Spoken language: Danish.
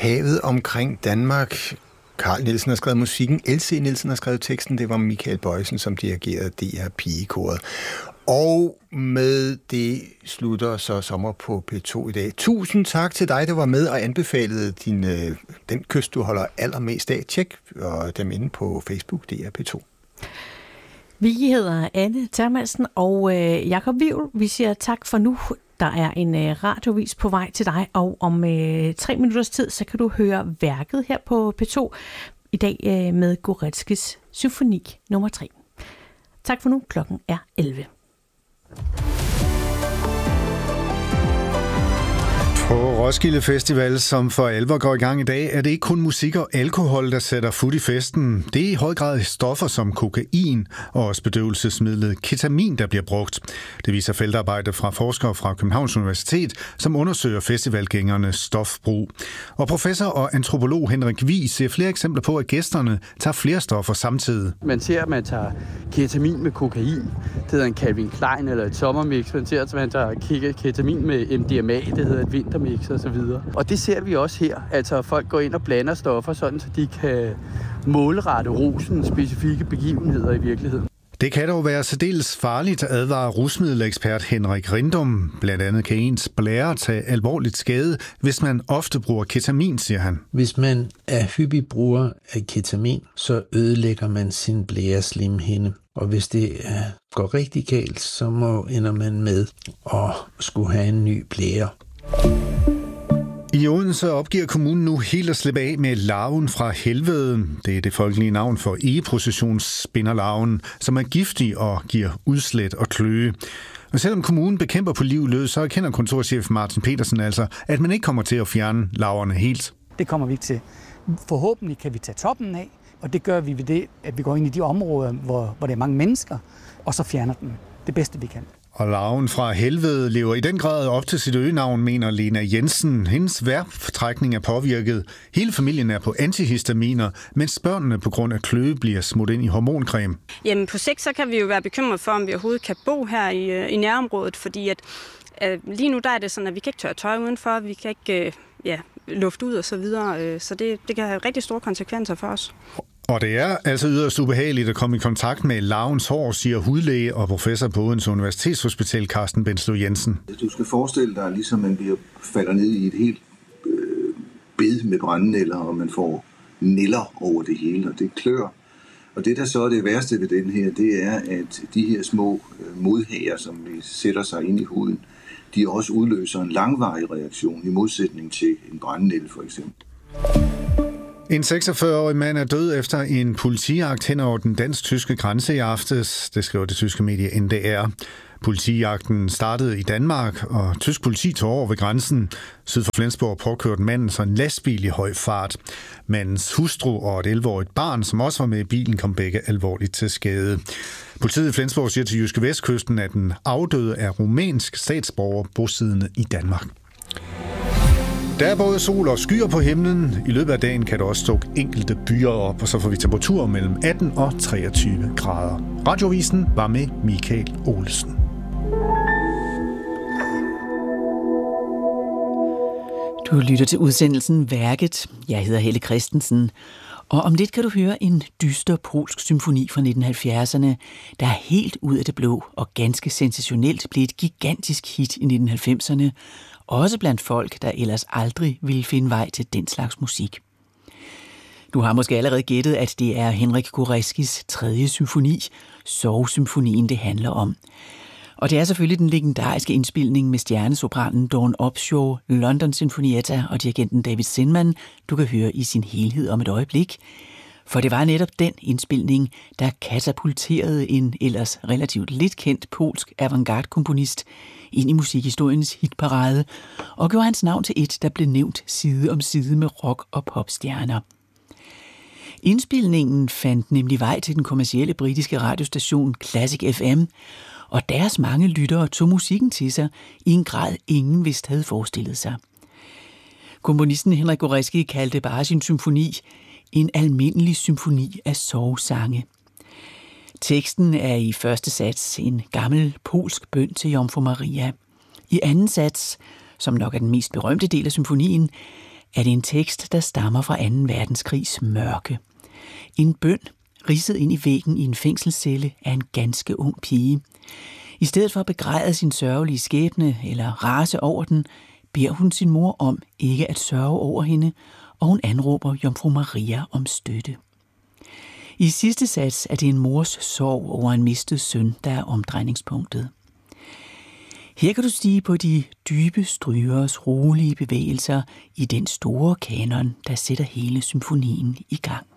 Havet omkring Danmark. Carl Nielsen har skrevet musikken, Else Nielsen har skrevet teksten, det var Michael Bojesen, som dirigerede DR Pigekoret. Og med det slutter så Sommer på P2 i dag. Tusind tak til dig, der var med og anbefalede den kyst, du holder allermest af. Tjek dem inde på Facebook, DR P2. Vi hedder Anne Termansen og Jakob Wivel. Vi siger tak for nu. Der er en radiovis på vej til dig, og om 3 minutters tid, så kan du høre værket her på P2. I dag med Goretzkys symfoni nummer 3. Tak for nu. Klokken er 11. På Roskilde Festival, som for alvor går i gang i dag, er det ikke kun musik og alkohol, der sætter fut i festen. Det er i høj grad stoffer som kokain og også bedøvelsesmidlet ketamin, der bliver brugt. Det viser feltarbejde fra forskere fra Københavns Universitet, som undersøger festivalgængernes stofbrug. Og professor og antropolog Henrik Vig ser flere eksempler på, at gæsterne tager flere stoffer samtidig. Man ser, at man tager ketamin med kokain. Det hedder en Calvin Klein eller et sommermix. Man ser, at man tager ketamin med MDMA. Det hedder et vintermix og så videre. Og det ser vi også her. Altså folk går ind og blander stoffer, sådan så de kan målrette rosen specifikke begivenheder i virkeligheden. Det kan dog være særdeles farligt, advarer rusmiddelekspert Henrik Rindum. Blandt andet kan ens blære tage alvorligt skade, hvis man ofte bruger ketamin, siger han. Hvis man er hyppig bruger af ketamin, så ødelægger man sin blæreslimhinde. Og hvis det går rigtig galt, så ender man med at skulle have en ny blære. I Odense opgiver kommunen nu helt at slippe af med larven fra helvede. Det er det folkelige navn for egeprocessionsspinderlarven, som er giftig og giver udslæt og kløe. Og selvom kommunen bekæmper på liv løs, så erkender kontorchef Martin Petersen altså, at man ikke kommer til at fjerne larverne helt. Det kommer vi ikke til. Forhåbentlig kan vi tage toppen af, og det gør vi ved det, at vi går ind i de områder, hvor der er mange mennesker, og så fjerner dem det bedste, vi kan. Og larven fra helvede lever i den grad op til sit øgenavn, mener Lena Jensen. Hendes vejrtrækning er påvirket. Hele familien er på antihistaminer, mens børnene på grund af kløe bliver smurt ind i hormoncreme. Jamen på sigt så kan vi jo være bekymret for, om vi overhovedet kan bo her i nærområdet, fordi at lige nu der er det sådan, at vi kan ikke tørre tøj udenfor, vi kan ikke lufte ud og så videre, så det kan have rigtig store konsekvenser for os. Og det er altså yderst ubehageligt at komme i kontakt med larvens hår, siger hudlæge og professor på Odense Universitetshospital Carsten Benslo Jensen. Du skal forestille dig, ligesom man falder ned i et helt bed med brændenælder, og man får nælder over det hele, og det klør. Og det, der så er det værste ved den her, det er, at de her små modhærer, som vi sætter sig ind i huden, de også udløser en langvarig reaktion i modsætning til en brændnælde for eksempel. En 46-årig mand er død efter en politijagt hen over den dansk-tyske grænse i aftes, det skriver det tyske medie NDR. Politijagten startede i Danmark, og tysk politi tog over ved grænsen. Syd for Flensborg påkørte manden så en lastbil i høj fart. Mandens hustru og et 11-årigt barn, som også var med i bilen, kom begge alvorligt til skade. Politiet i Flensborg siger til Jyske Vestkysten, at den afdøde er rumænsk statsborger bosiddende i Danmark. Der er både sol og skyer på himlen. I løbet af dagen kan der også dukke enkelte byer op, og så får vi temperatur mellem 18 og 23 grader. Radiovisen var med Michael Olsen. Du lytter til udsendelsen Værket. Jeg hedder Helle Christensen. Og om lidt kan du høre en dyster polsk symfoni fra 1970'erne, der er helt ud af det blå og ganske sensationelt blev et gigantisk hit i 1990'erne, også blandt folk, der ellers aldrig ville finde vej til den slags musik. Du har måske allerede gættet, at det er Henrik Goretzkys 3. symfoni, Sorgsymfonien, det handler om. Og det er selvfølgelig den legendariske indspilning med stjernesopranen Dawn Upshaw, London Sinfonietta og dirigenten David Zinman, du kan høre i sin helhed om et øjeblik. For det var netop den indspilning, der katapulterede en ellers relativt lidt kendt polsk avantgarde-komponist ind i musikhistoriens hitparade og gjorde hans navn til et, der blev nævnt side om side med rock- og popstjerner. Indspilningen fandt nemlig vej til den kommercielle britiske radiostation Classic FM, og deres mange lyttere tog musikken til sig i en grad, ingen vist havde forestillet sig. Komponisten Henrik Goretzky kaldte bare sin symfoni en almindelig symfoni af sorgsange. Teksten er i første sats en gammel polsk bøn til Jomfru Maria. I anden sats, som nok er den mest berømte del af symfonien, er det en tekst, der stammer fra 2. verdenskrigs mørke. En bøn, ridset ind i væggen i en fængselscelle af en ganske ung pige. I stedet for at begræde sin sørgelige skæbne eller rase over den, beder hun sin mor om ikke at sørge over hende, og hun anråber Jomfru Maria om støtte. I sidste sats er det en mors sorg over en mistet søn, der er omdrejningspunktet. Her kan du stige på de dybe strygers rolige bevægelser i den store kanon, der sætter hele symfonien i gang.